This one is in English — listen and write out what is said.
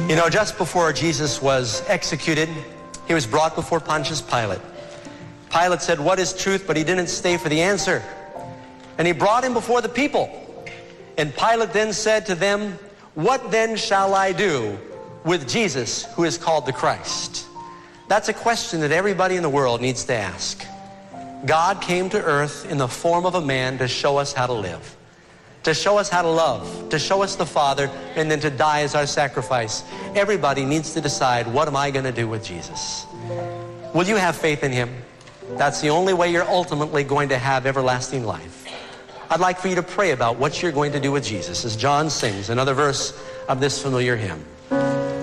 You know, just before Jesus was executed, he was brought before Pontius Pilate. Pilate said, "What is truth?" But he didn't stay for the answer. And he brought him before the people. And Pilate then said to them, "What then shall I do with Jesus, who is called the Christ?" That's a question that everybody in the world needs to ask. God came to earth in the form of a man to show us how to live, to show us how to love, to show us the Father, and then to die as our sacrifice. Everybody needs to decide, what am I going to do with Jesus? Will you have faith in him? That's the only way you're ultimately going to have everlasting life. I'd like for you to pray about what you're going to do with Jesus as John sings another verse of this familiar hymn.